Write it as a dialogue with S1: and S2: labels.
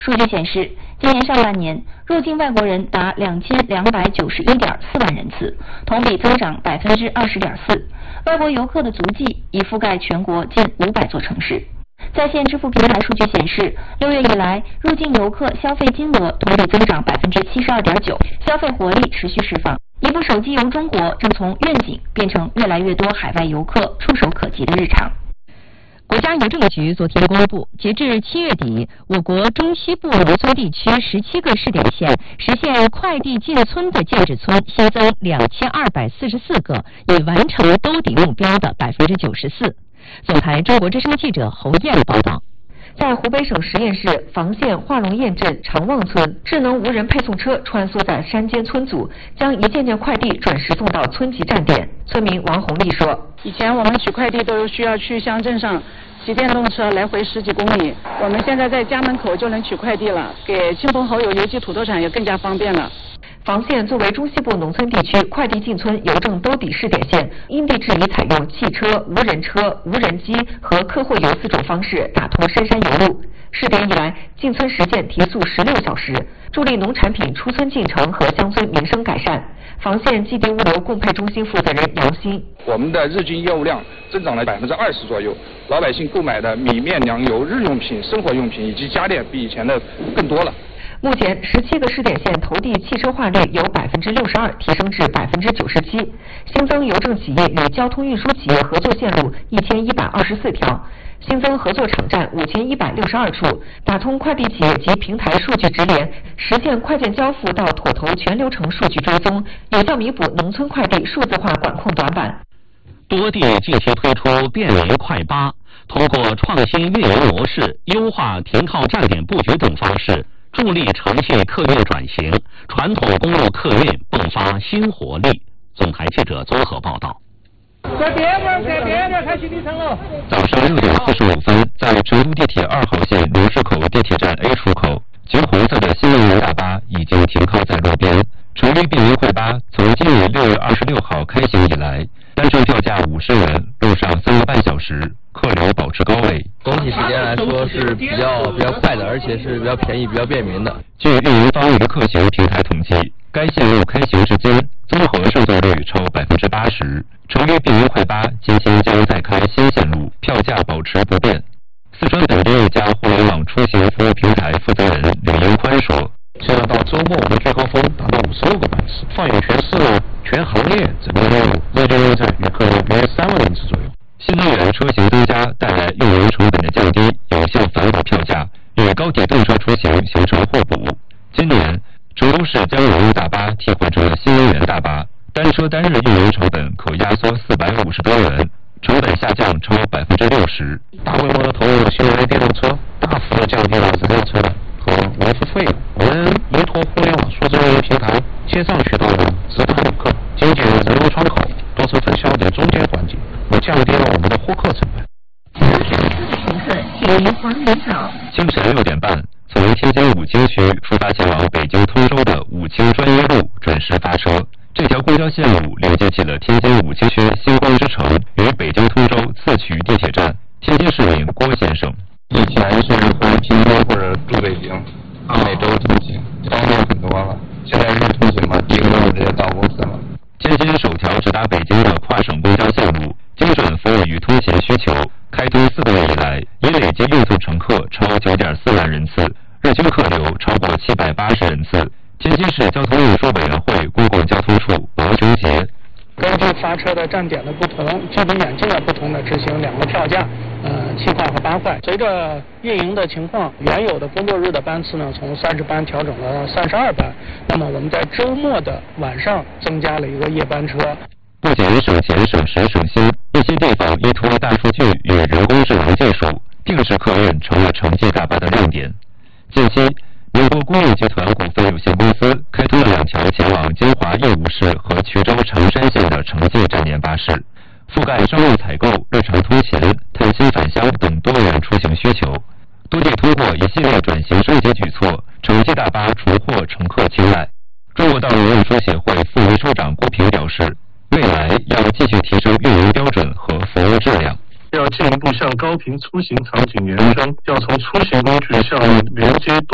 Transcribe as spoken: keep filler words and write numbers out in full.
S1: 数据显示，今年上半年入境外国人达两千两百九十一点四万人次，同比增长百分之二十点四。外国游客的足迹已覆盖全国近五百座城市。在线支付平台数据显示，六月以来，入境游客消费金额同比增长百分之七十二点九，消费活力持续释放。一部手机游中国正从愿景变成越来越多海外游客触手可及的日常。
S2: 国家邮政局昨天公布，截至七月底，我国中西部农村地区十七个试点县实现快递进村的建制村新增两千二百四十四个，已完成兜底目标的百分之九十四。总台中国之声记者侯燕报道。
S3: 在湖北省十堰市房县化龙堰镇长旺村，智能无人配送车穿梭在山间村组，将一件件快递准时送到村级站点。村民王红丽说：“
S4: 以前我们取快递都需要去乡镇上骑电动车来回十几公里，我们现在在家门口就能取快递了，给亲朋好友邮寄土特产也更加方便了。”
S3: 房县作为中西部农村地区快递进村邮政兜底试点县，因地制宜采用汽车、无人车、无人机和客货邮四种方式打通深山邮路。试点以来，进村实践提速十六小时，助力农产品出村进城和乡村民生改善。房县寄递物流共配中心负责人杨鑫：“
S5: 我们的日均业务量增长了百分之二十左右，老百姓购买的米面粮油、日用品、生活用品以及家电比以前的更多了。”
S3: 目前，十七个试点县投递汽车化率由百分之六十二提升至百分之九十七，新增邮政企业与交通运输企业合作线路一千一百二十四条，新增合作场站五千一百六十二处，打通快递企业及平台数据直连，实现快件交付到妥投全流程数据追踪，有效弥补农村快递数字化管控短板。
S6: 多地近期推出便民快八，通过创新运营模式、优化停靠站点布局等方式，助力城际客运转型，传统公路客运迸发新活力。总台记者综合报道。
S7: 在边边，在边边开启里程了。
S8: 早上六点四十五分，在成都地铁二号线龙市口地铁站 A 出口，橘红色的新能源大巴已经停靠在路边。成渝便民快八从今年六月二十六号开行以来，单程票价五十元，路上三个半小时，客流保持高位。
S9: 总体时间来说是比较比较快的，而且是比较便宜、比较便民的。
S8: 据运营方于客行平台统计，该线路开行至今综合上座率超百分之八十。成渝便民快八今天将再开新线路，票价保持不变。四川本地一家互联网出行服务平台负责人柳英宽说：“
S10: 现在到周末，我们最高峰达到五十六个班次，放眼全市、全行业，整个日均用站也可能约三万人次左右。
S8: 新能源车型增加带来运营成本的降低，有效反哺票价，与高铁动车出行形成互补。今年，成都市将燃油大巴替换成了新能源大巴，单车单日运营成本可压缩四百五十多元，成本下降超百分之六十。
S10: 大规模的投入新能源电动车，大幅的降低了燃料成本和维护费用。我们依托互联网数字运营平台，线上渠道的直达旅客，精简人流窗口、多层分销等中间环节，也降低了我们的获客成本。
S8: 清晨六点半，从天津武清区出发前往北京通州的武清专一路准时发车。这条公交线路连接起了天津武清区星光之城与北京通州自衢地铁站。天津市民郭先生：
S11: 以前是回平州或者住北京，每周通勤，方便很多了。现在日通勤嘛，第一个就直接到公司了。
S8: 天津首条直达北京的跨省公交线路，精准服务于通勤需求。开通四个月以来，已累计运送乘客超九点四万人次，日均客流超过七百八十人次。天津市交通运输委员会公共交通处罗忠杰：
S12: 根据发车的站点的不同，距离远近的不同的执行两个票价，呃，七块和八块。随着运营的情况，原有的工作日的班次呢，从三十班调整了三十二班。那么我们在周末的晚上增加了一个夜班车。
S8: 不仅省钱省时省心，一些地方依托大数据与人工智能技术，定时客运成了城际大巴的亮点。近期，宁波工业集团股份有限公司开通了两条前往金华义乌市和衢州长山县的城际站点巴士，覆盖商务采购、日常通勤、探亲返乡等多元出行需求。多地通过一系列转型升级举措，城际大巴重获乘客青睐。中国道路运输协会副秘书长郭平表示，未来要继续提升运营标准和服务质量，
S13: 要进一步向高频出行场景延伸，要从出行工具向连接